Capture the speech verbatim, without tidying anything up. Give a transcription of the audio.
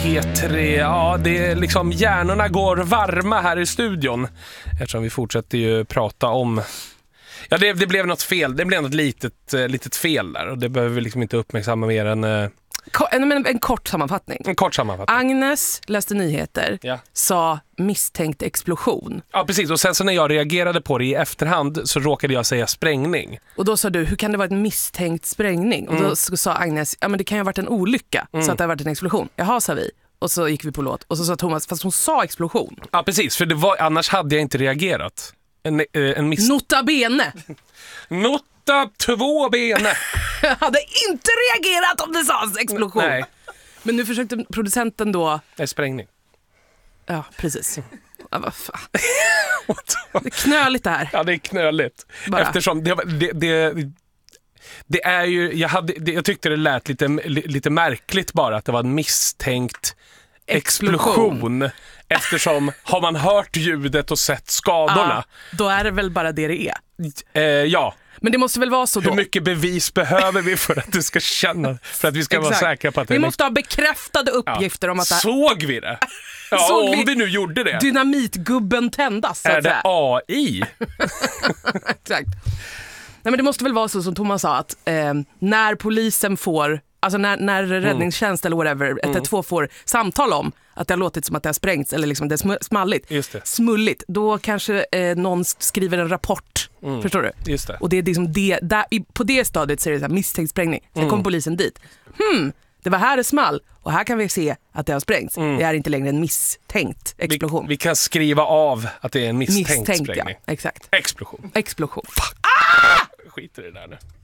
P tre, ja det är liksom hjärnorna går varma här i studion. Eftersom vi fortsätter ju prata om... Ja, det, det blev något fel. Det blev något litet, litet fel där. Och det behöver vi liksom inte uppmärksamma mer än... Uh... En, en, en kort sammanfattning. En kort sammanfattning. Agnes läste nyheter, ja. Sa misstänkt explosion. Ja, precis. Och sen så när jag reagerade på det i efterhand så råkade jag säga sprängning. Och då sa du, hur kan det vara en misstänkt sprängning? Och då mm. sa Agnes, ja men det kan ju ha varit en olycka mm. så att det har varit en explosion. Jaha, sa vi. Och så gick vi på låt. Och så sa Thomas, fast hon sa explosion. Ja, precis. För det var, annars hade jag inte reagerat. En, en miss... Nota bene. Nota två bene. Jag hade inte reagerat om det sades explosion. Nej. Men nu försökte producenten då... Det är sprängning. Ja, precis. Ja, vad fan. Det är knöligt det här. Ja, det är knöligt. Bara. Eftersom det, det, det, det är ju... Jag, hade, det, jag tyckte det lät lite, lite märkligt bara att det var en misstänkt explosion. explosion. Eftersom har man hört ljudet och sett skadorna. Ja, då är det väl bara det det är. Eh, ja. Men det måste väl vara så då. Hur mycket bevis behöver vi för att du ska känna, för att vi ska vara säkra på att det vi är... måste ha bekräftade uppgifter ja. Om att det... Såg vi det? Ja, Såg om vi... vi nu gjorde det. Dynamitgubben tändas, så är att det säga. A I? Exakt. Nej, men det måste väl vara så som Thomas sa att eh, när polisen får, alltså när, när räddningstjänst mm. eller whatever, ett ett två får samtal om att det har låtit som att det har sprängts eller liksom det är smalligt, Just det. smulligt, då kanske eh, någon skriver en rapport, mm. förstår du? Just det. Och det är liksom det, där, på det stadiet så är det så här, misstänkt sprängning. Sen mm. kom polisen dit. Hmm, det var här det small och här kan vi se att det har sprängts. Mm. Det är inte längre en misstänkt explosion. Vi, vi kan skriva av att det är en misstänkt, misstänkt sprängning. Ja, exakt. Explosion. Explosion. Fuck. Ah! Skiter i det där nu.